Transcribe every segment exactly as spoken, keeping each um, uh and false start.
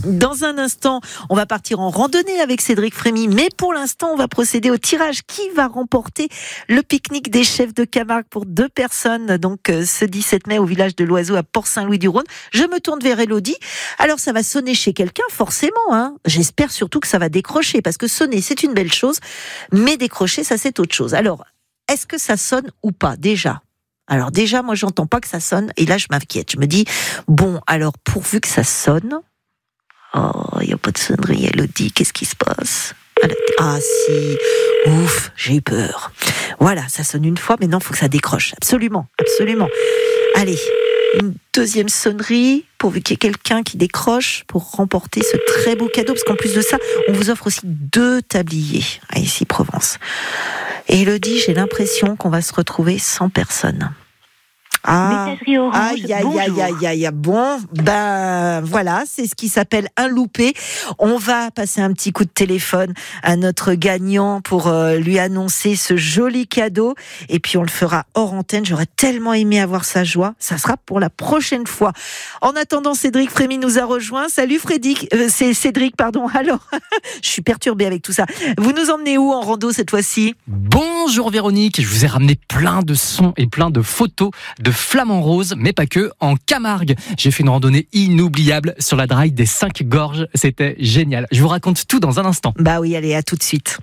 Dans un instant, on va partir en randonnée avec Cédric Frémy, mais pour l'instant, on va procéder au tirage. Qui va remporter le pique-nique des chefs de Camargue pour deux personnes, donc euh, ce dix-sept mai au village de l'Oiseau à Port-Saint-Louis-du-Rhône. Je me tourne vers Élodie. Alors, ça va sonner chez quelqu'un, forcément. Hein. J'espère surtout que ça va décrocher, parce que sonner, c'est une belle chose, mais décrocher, ça, c'est autre chose. Alors, est-ce que ça sonne ou pas, déjà ? Alors déjà, moi, j'entends pas que ça sonne, et là, je m'inquiète. Je me dis, bon, alors, pourvu que ça sonne... Oh, il n'y a pas de sonnerie, Élodie, qu'est-ce qui se passe ? Ah si, ouf, j'ai eu peur. Voilà, ça sonne une fois, mais non, il faut que ça décroche, absolument, absolument. Allez, une deuxième sonnerie, pourvu qu'il y ait quelqu'un qui décroche pour remporter ce très beau cadeau, parce qu'en plus de ça, on vous offre aussi deux tabliers à Ici Provence. Et Élodie, j'ai l'impression qu'on va se retrouver sans personne. Ah, Messagerie Orange, aïe, aïe, aïe, aïe, aïe, bon, ben, voilà, c'est ce qui s'appelle un loupé. On va passer un petit coup de téléphone à notre gagnant pour euh, lui annoncer ce joli cadeau. Et puis, on le fera hors antenne. J'aurais tellement aimé avoir sa joie. Ça sera pour la prochaine fois. En attendant, Cédric Frémy nous a rejoint. Salut, Frédéric, euh, c'est Cédric, pardon. Alors, je suis perturbée avec tout ça. Vous nous emmenez où en rando cette fois-ci ? Bonjour Véronique, je vous ai ramené plein de sons et plein de photos de flamants roses, mais pas que, en Camargue. J'ai fait une randonnée inoubliable sur la draille des Cinq Gorges. C'était génial. Je vous raconte tout dans un instant. Bah oui, allez, à tout de suite.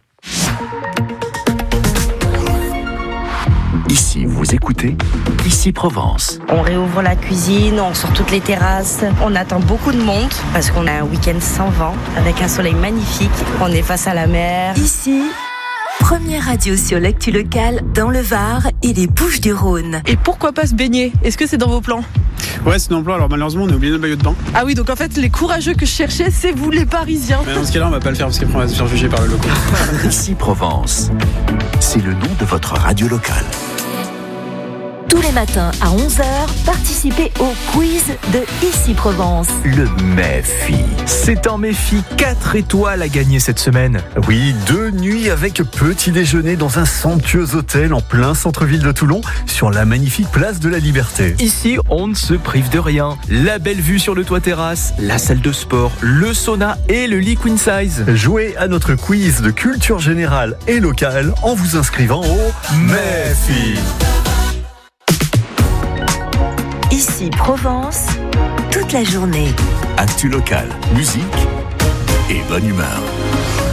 Ici, vous écoutez Ici Provence. On réouvre la cuisine, on sort toutes les terrasses. On attend beaucoup de monde parce qu'on a un week-end sans vent, avec un soleil magnifique. On est face à la mer. Ici, première radio sur l'actu locale dans le Var et les Bouches-du-Rhône. Et pourquoi pas se baigner ? Est-ce que c'est dans vos plans ? Ouais, c'est dans le plan. Alors malheureusement, on a oublié notre maillot de bain. Ah oui, donc en fait, les courageux que je cherchais, c'est vous les Parisiens. Mais dans ce cas-là, on va pas le faire parce qu'après on va se faire juger par le local. Ici Provence. C'est le nom de votre radio locale. Tous les matins à onze heures, participez au quiz de Ici Provence. Le Méfi. C'est un Méfi quatre étoiles à gagner cette semaine. Oui, deux nuits avec petit déjeuner dans un somptueux hôtel en plein centre-ville de Toulon, sur la magnifique place de la Liberté. Ici, on ne se prive de rien. La belle vue sur le toit terrasse, la salle de sport, le sauna et le lit queen size. Jouez à notre quiz de culture générale et locale en vous inscrivant au Méfi. Ici Provence, toute la journée. Actu locale, musique et bonne humeur.